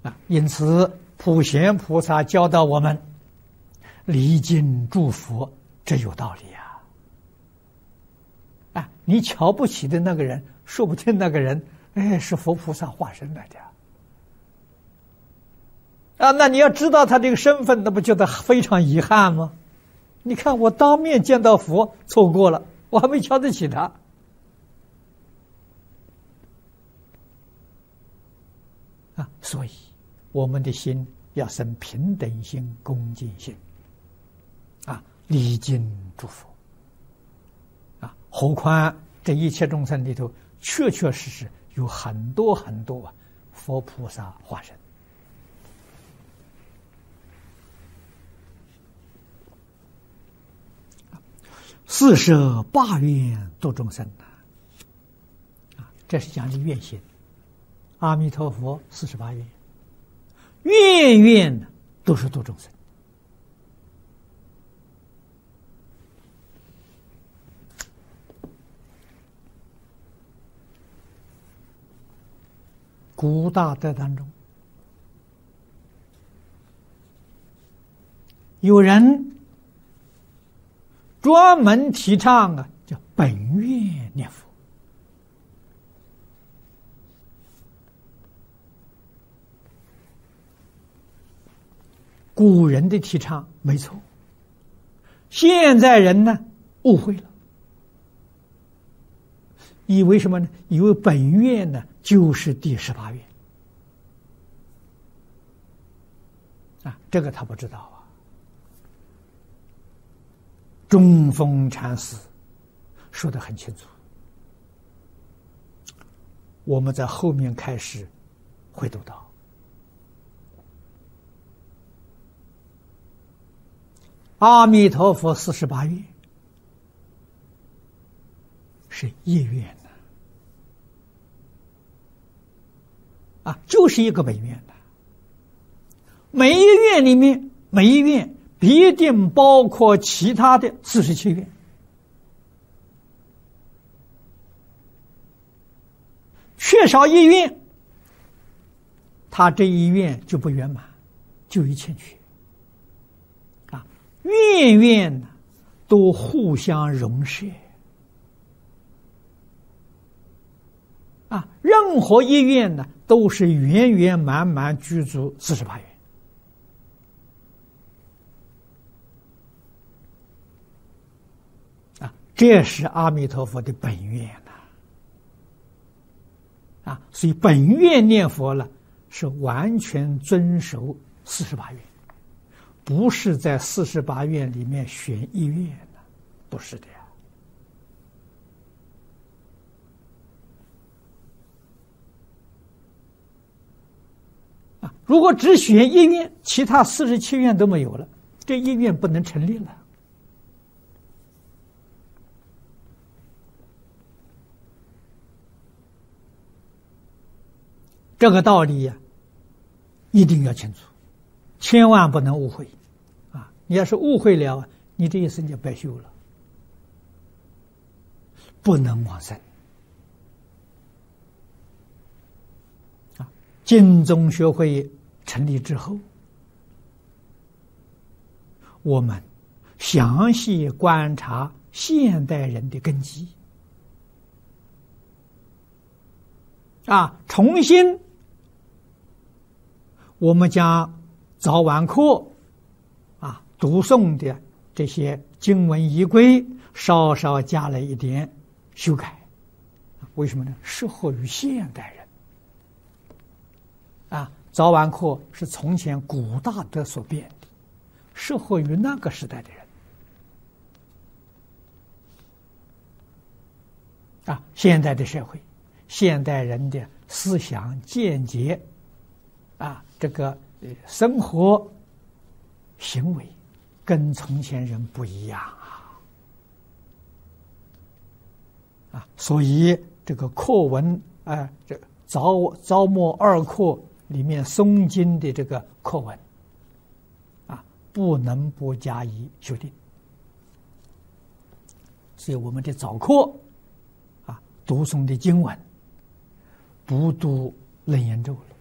因此普贤菩萨教导我们礼敬诸佛，这有道理你瞧不起的那个人，说不定那个人是佛菩萨化身来的那你要知道他这个身份，那不觉得非常遗憾吗？你看我当面见到佛错过了，我还没瞧得起他所以我们的心要生平等心、恭敬心礼敬诸佛何况这一切众生里头，确确实实有很多很多佛菩萨化身48愿度众生这是讲的愿心。阿弥陀佛48愿，愿愿都是度众生。古大德当中，有人专门提倡叫本愿念佛。古人的提倡没错，现在人呢误会了，以为什么呢？以为本愿呢就是第18愿这个他不知道中峰禅师说得很清楚，我们在后面开始会读到阿弥陀佛48愿是一愿就是一个本愿每一愿里面，每一愿必定包括其他的47愿。缺少一愿，他这一愿就不圆满，就有欠缺愿愿都互相融摄任何一愿呢都是圆圆满满具足48愿这是阿弥陀佛的本愿所以本愿念佛了是完全遵守48愿，不是在48愿里面选一愿不是的如果只选一愿，其他47愿都没有了，这一愿不能成立了这个道理一定要清楚，千万不能误会你要是误会了，你这一生就白修了，不能往生净宗学会成立之后，我们详细观察现代人的根基重新我们将早晚课读诵的这些经文仪规稍稍加了一点修改，为什么呢？适合于现代人早晚课是从前古大德所编的，适合于那个时代的人现代的社会，现代人的思想见解这个生活行为跟从前人不一样所以这个课文这早末二课里面诵经的这个课文不能不加以修订，所以我们的早课读诵的经文不读楞严咒了